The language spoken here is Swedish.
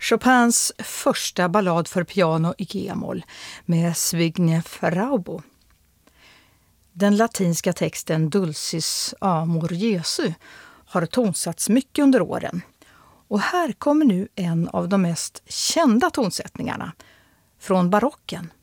Chopins första ballad för piano i G-moll med Zbigniew Raubo. Den latinska texten Dulcis amor Jesu har tonsatts mycket under åren. Och här kommer nu en av de mest kända tonsättningarna från barocken